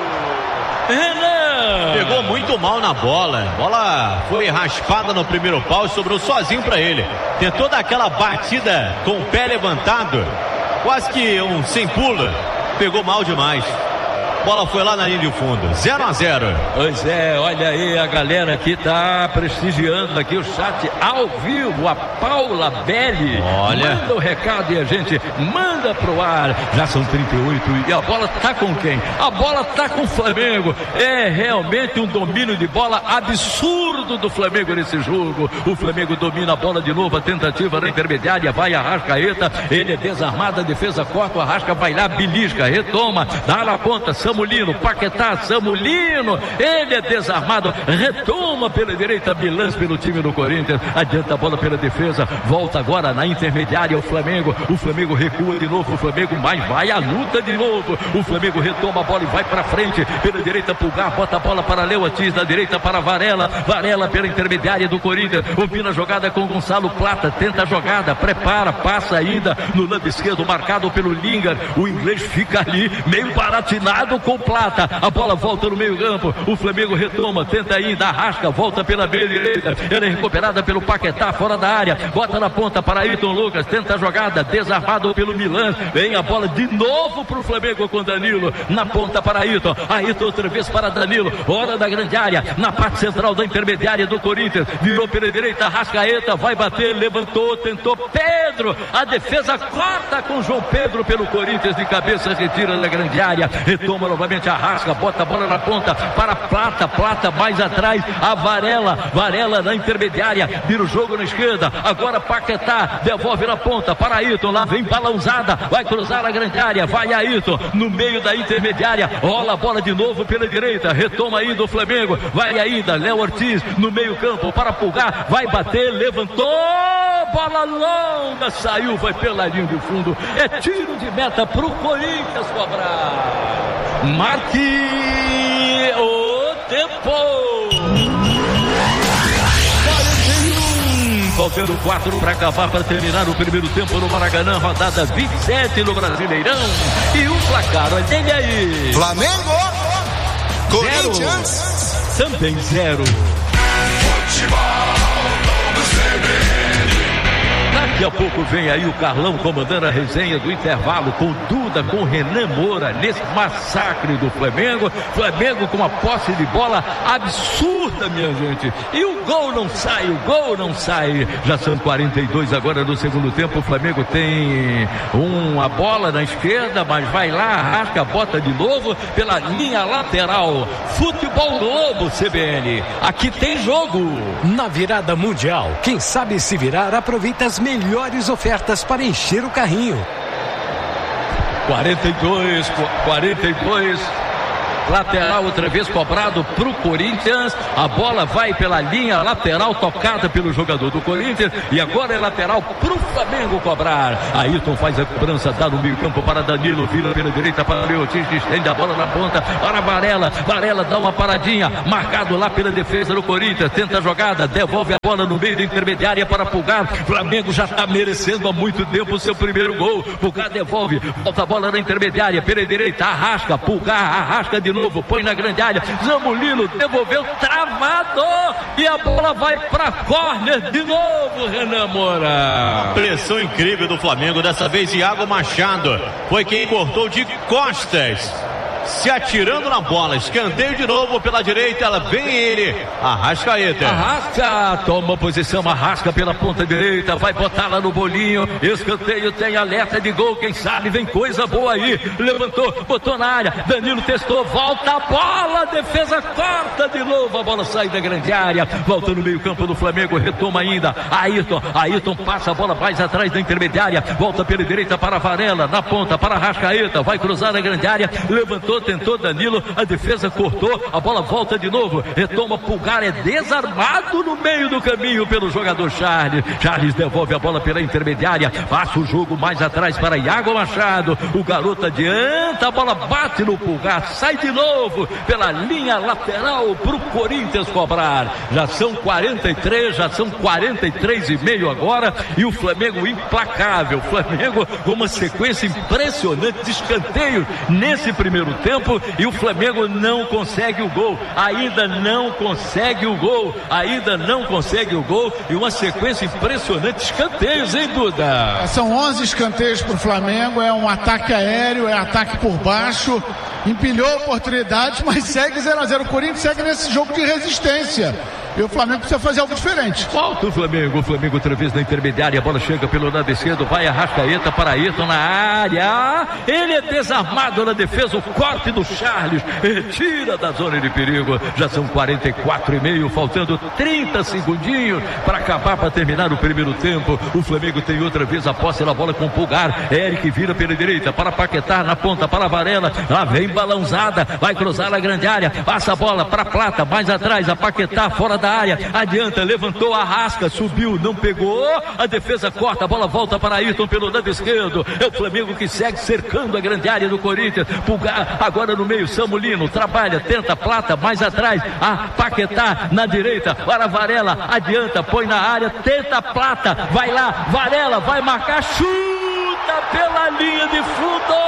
Renan pegou muito mal na bola. A bola foi raspada no primeiro pau e sobrou sozinho para ele. Tentou dar aquela batida com o pé levantado, quase que um sem pula. Pegou mal demais. Bola foi lá na linha de fundo, zero a zero. Pois é, olha aí, a galera aqui tá prestigiando aqui o chat ao vivo. A Paula Belli olha, manda o recado e a gente manda pro ar. Já são trinta e oito e a bola tá com quem? A bola tá com o Flamengo. É realmente um domínio de bola absurdo do Flamengo nesse jogo. O Flamengo domina a bola de novo, a tentativa na intermediária, vai a Arrascaeta, ele é desarmado, a defesa corta, o Arrasca vai lá, belisca, retoma, dá na ponta, Samulino, Paquetá, Samulino, ele é desarmado, retoma pela direita, Milans pelo time do Corinthians, adianta a bola pela defesa, volta agora na intermediária o Flamengo, o Flamengo recua de novo, o Flamengo mais vai à luta de novo, o Flamengo retoma a bola e vai pra frente, pela direita Pulgar, bota a bola para Léo Ortiz, da direita para Varela, Varela pela intermediária do Corinthians, combina a jogada com Gonçalo Plata, tenta a jogada, prepara, passa ainda no lado esquerdo, marcado pelo Lingard, o inglês fica ali, meio baratinado com Plata, a bola volta no meio campo, o Flamengo retoma, tenta ainda, arrasca, volta pela meia direita, ela é recuperada pelo Paquetá, fora da área, bota na ponta para Ayrton Lucas, tenta a jogada, desarmado pelo Milan, vem a bola de novo pro Flamengo com Danilo, na ponta para Ayrton, Ayrton outra vez para Danilo, hora da grande área, na parte central da intermediária do Corinthians, virou pela direita, Arrascaeta, vai bater, levantou, tentou, Pedro, a defesa corta com João Pedro pelo Corinthians, de cabeça, retira da grande área, retoma novamente, Arrasca, bota a bola na ponta para Plata, Plata mais atrás, a Varela, Varela na intermediária, vira o jogo na esquerda, agora Paquetá, devolve na ponta para Ayrton, lá vem balançada, vai cruzar a grande área, vai Ayrton, no meio da intermediária, rola a bola de novo pela direita, retoma ainda o Flamengo, vai ainda, Léo Ortiz, no meio campo, para Pulgar, vai bater, levantou, bola longa, saiu, vai pela linha de fundo, é tiro de meta pro Corinthians cobrar. Marque o tempo. Faltando quatro para acabar, para terminar o primeiro tempo no Maracanã, rodada vinte e sete no Brasileirão. E o placar, olha ele aí. Flamengo, Corinthians, zero. Também zero. Daqui a pouco vem aí o Carlão comandando a resenha do intervalo com Duda, com Renan Moura, nesse massacre do Flamengo. Flamengo com uma posse de bola absurda, minha gente. E o gol não sai, o gol não sai. Já são quarenta e dois agora no segundo tempo. O Flamengo tem uma bola na esquerda, mas vai lá, arrasca, bota de novo pela linha lateral. Futebol Globo C B N. Aqui tem jogo. Na virada mundial, quem sabe se virar, aproveita as melhores ofertas para encher o carrinho. quarenta e dois, quarenta e dois. lateral outra vez cobrado pro Corinthians, a bola vai pela linha lateral tocada pelo jogador do Corinthians e agora é lateral pro Flamengo cobrar. Ayrton faz a cobrança, dá no meio campo para Danilo, vira pela direita para Leotis, estende a bola na ponta para Varela, Varela dá uma paradinha, marcado lá pela defesa do Corinthians, tenta a jogada, devolve a bola no meio da intermediária para Pulgar. Flamengo já está merecendo há muito tempo o seu primeiro gol. Pulgar devolve, volta a bola na intermediária, pela direita, arrasca, Pulgar, arrasca de novo, põe na grande área, Zamulino devolveu, travado, e a bola vai para córner de novo, Renan Moura. Pressão incrível do Flamengo, dessa vez Iago Machado foi quem cortou de costas, se atirando na bola, escanteio de novo pela direita, ela vem ele, Arrascaeta. Arrasca, toma posição, Arrasca pela ponta direita, vai botar lá no bolinho, escanteio, tem alerta de gol, quem sabe vem coisa boa aí, levantou, botou na área, Danilo testou, volta a bola, defesa corta de novo, a bola sai da grande área, volta no meio campo do Flamengo, retoma ainda, Ayrton, Ayrton passa a bola mais atrás da intermediária, volta pela direita para Varela, na ponta para Arrascaeta, vai cruzar na grande área, levantou, tentou Danilo, a defesa cortou, a bola volta de novo, retoma Pulgar, é desarmado no meio do caminho pelo jogador Charles, Charles devolve a bola pela intermediária, passa o jogo mais atrás para Iago Machado, o garoto adianta, a bola bate no Pulgar, sai de novo pela linha lateral pro Corinthians cobrar, já são quarenta e três, já são quarenta e três e meio agora, e o Flamengo implacável, o Flamengo com uma sequência impressionante de escanteios nesse primeiro tempo, e o Flamengo não consegue o gol, ainda não consegue o gol, ainda não consegue o gol, e uma sequência impressionante de escanteios, hein, Duda? São onze escanteios para o Flamengo, é um ataque aéreo, é ataque por baixo, empilhou oportunidades, mas segue zero a zero, o Corinthians segue nesse jogo de resistência. E o Flamengo precisa fazer algo diferente. Volta o Flamengo, o Flamengo outra vez na intermediária, a bola chega pelo lado esquerdo, vai Arrascaeta para Ayrton na área, ele é desarmado na defesa, o corte do Charles, retira da zona de perigo, já são quarenta e quatro e meio, faltando trinta segundinhos para acabar, para terminar o primeiro tempo. O Flamengo tem outra vez a posse da bola com o Pulgar, Eric vira pela direita para Paquetá, na ponta para Varela, lá vem balãozada, vai cruzar na grande área, passa a bola para Plata, mais atrás, a Paquetá fora da área, adianta, levantou, Arrasca, subiu, não pegou, a defesa corta, a bola volta para Ayrton pelo lado esquerdo, é o Flamengo que segue cercando a grande área do Corinthians, Pulgar agora no meio, Samulino, trabalha, tenta, Plata, mais atrás, a Paquetá na direita, para Varela, adianta, põe na área, tenta, Plata, vai lá, Varela, vai marcar, chuta pela linha de fundo,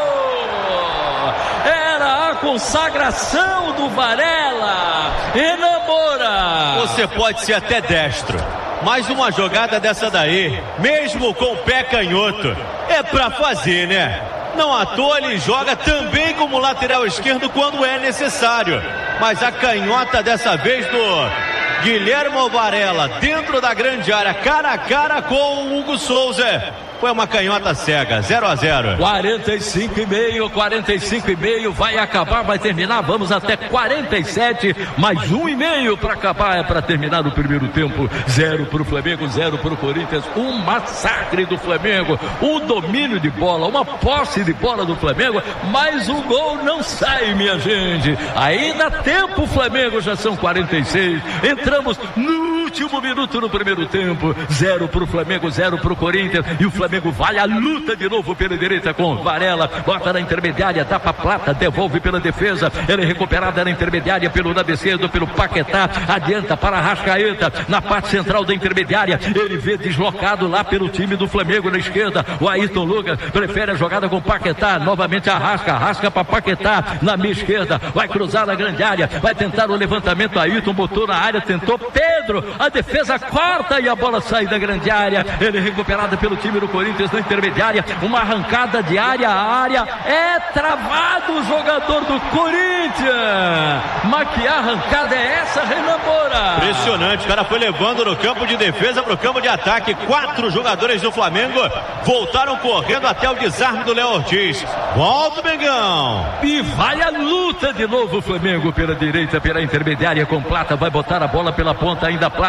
era a consagração do Varela, enamora. Você pode ser até destro, mas uma jogada dessa daí, mesmo com o pé canhoto, é pra fazer, né? Não à toa ele joga também como lateral esquerdo quando é necessário, mas a canhota dessa vez do Guilherme Varela dentro da grande área, cara a cara com o Hugo Souza, foi uma canhota cega, zero a zero. quarenta e cinco e meio, quarenta e cinco e meio, vai acabar, vai terminar, vamos até quarenta e sete, mais um e meio para acabar, é para terminar o primeiro tempo, zero para o Flamengo, zero para o Corinthians, um massacre do Flamengo, um domínio de bola, uma posse de bola do Flamengo, mas o gol não sai, minha gente, ainda há tempo, Flamengo, já são quarenta e seis, entramos no último minuto no primeiro tempo, zero para o Flamengo, zero para o Corinthians, e o Flamengo vai à luta de novo pela direita com Varela, bota na intermediária, dá pra Plata, devolve pela defesa, ela é recuperada na intermediária pelo lado esquerdo, pelo Paquetá, adianta para Arrascaeta, na parte central da intermediária, ele vê deslocado lá pelo time do Flamengo na esquerda, o Ayrton Lucas prefere a jogada com Paquetá, novamente Arrasca, Arrasca para Paquetá, na minha esquerda, vai cruzar na grande área, vai tentar o levantamento, Ayrton botou na área, tentou Pedro, a defesa corta e a bola sai da grande área, ele é recuperada pelo time do Corinthians na intermediária, uma arrancada de área a área, é travado o jogador do Corinthians, mas que arrancada é essa, Renan Moura? Impressionante, o cara foi levando no campo de defesa para o campo de ataque, quatro jogadores do Flamengo voltaram correndo até o desarme do Léo Ortiz, volta o Mengão, e vai a luta de novo o Flamengo pela direita, pela intermediária com Plata, vai botar a bola pela ponta, ainda Plata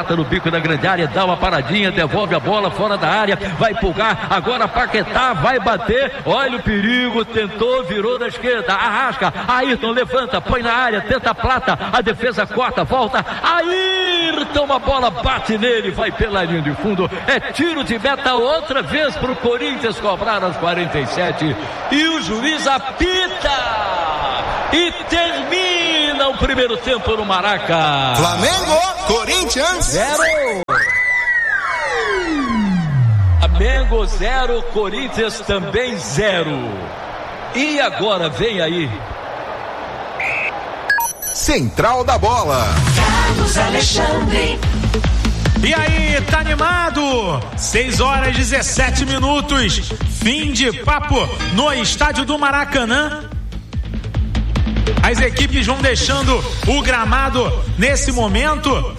levanta no bico da grande área, dá uma paradinha, devolve a bola fora da área, vai pulgar, agora Paquetá vai bater, olha o perigo, tentou, virou da esquerda, arrasca, Ayrton levanta, põe na área, tenta a Plata, a defesa corta, volta, Ayrton, a bola bate nele, vai pela linha de fundo, é tiro de meta outra vez pro Corinthians cobrar aos quarenta e sete e o juiz apita e termina o primeiro tempo no Maraca. Flamengo, Corinthians zero. Flamengo zero, Corinthians também zero. E agora vem aí Central da Bola. Carlos Alexandre. E aí, tá animado? seis horas e dezessete minutos. Fim de papo no estádio do Maracanã. As equipes vão deixando o gramado nesse momento.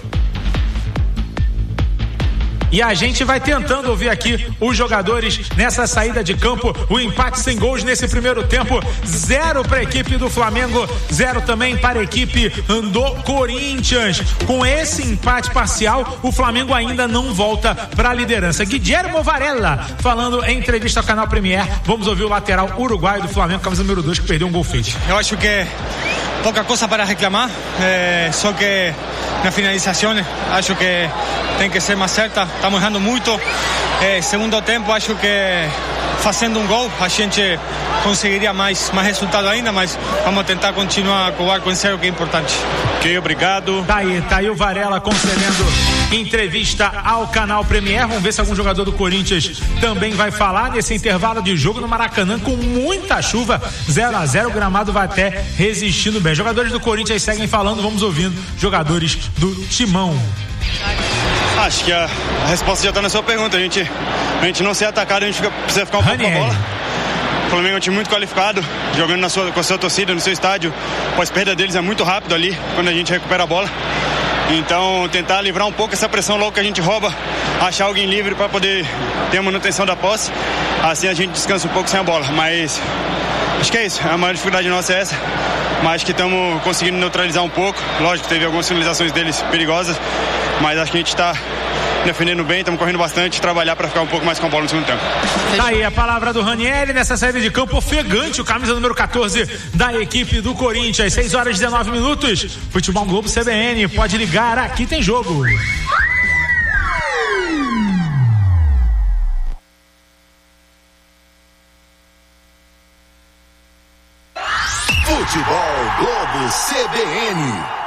E a gente vai tentando ouvir aqui os jogadores nessa saída de campo. O empate sem gols nesse primeiro tempo. Zero para a equipe do Flamengo, zero também para a equipe do Corinthians. Com esse empate parcial, o Flamengo ainda não volta para a liderança. Guilherme Varela falando em entrevista ao canal Premier. Vamos ouvir o lateral uruguaio do Flamengo, camisa número dois, que perdeu um gol feito. Eu acho que pouca coisa para reclamar, eh, só que na finalização acho que tem que ser mais certa. Estamos errando muito. Eh, segundo tempo, acho que fazendo um gol a gente conseguiria mais, mais resultado ainda, mas vamos tentar continuar com o arco em zero, que é importante. Ok, obrigado. Tá aí, tá aí o Varela concedendo entrevista ao canal Premier. Vamos ver se algum jogador do Corinthians também vai falar nesse intervalo de jogo no Maracanã com muita chuva, zero a zero, o gramado vai até resistindo bem. Jogadores do Corinthians seguem falando, vamos ouvindo jogadores do Timão. Acho que a, a resposta já está na sua pergunta. A gente, a gente não ser atacado, a gente fica, precisa ficar um pouco com a bola. O Flamengo é um time muito qualificado, jogando na sua, com a sua torcida, no seu estádio. A pós-perda deles é muito rápido ali, quando a gente recupera a bola. Então, tentar livrar um pouco essa pressão logo que a gente rouba, achar alguém livre para poder ter a manutenção da posse. Assim a gente descansa um pouco sem a bola. Mas acho que é isso, a maior dificuldade nossa é essa. Mas acho que estamos conseguindo neutralizar um pouco. Lógico que teve algumas finalizações deles perigosas, mas acho que a gente está defendendo bem, estamos correndo bastante, trabalhar para ficar um pouco mais com a bola no segundo tempo. Tá aí a palavra do Ranieri nessa saída de campo ofegante, o camisa número catorze da equipe do Corinthians. seis horas e dezenove minutos. Futebol Globo C B N, pode ligar, aqui tem jogo. Futebol Globo C B N.